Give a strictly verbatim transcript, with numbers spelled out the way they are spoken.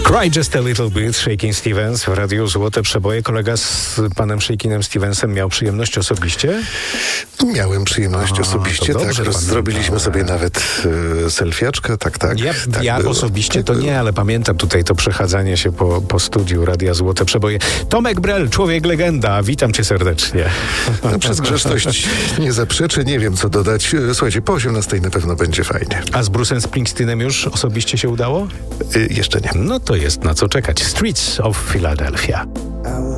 Cry Just a Little Bit, Shakin' Stevens w Radiu Złote Przeboje. Kolega z panem Shakinem Stevensem miał przyjemność osobiście? Miałem przyjemność A, osobiście, to tak. dobrze, Roz, zrobiliśmy sobie nawet y, selfiaczkę, tak, tak. Ja, tak ja było. osobiście tak to było. nie, ale pamiętam tutaj to przechadzanie się po, po studiu Radia Złote Przeboje. Tomek Brel, człowiek legenda, witam cię serdecznie. No, przez grzeczność nie zaprzeczę, nie wiem co dodać. Słuchajcie, po osiemnastej na pewno będzie fajnie. A z Bruce'em Springsteenem już osobiście się udało? Y, jeszcze nie. No to jest na co czekać. Streets of Philadelphia.